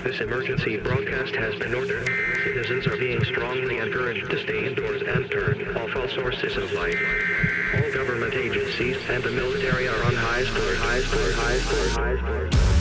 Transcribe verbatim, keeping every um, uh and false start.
This emergency broadcast has been ordered. Citizens are being strongly encouraged to stay indoors and turn off all sources of light. All government agencies and the military are on high alert. High alert. High alert. High alert.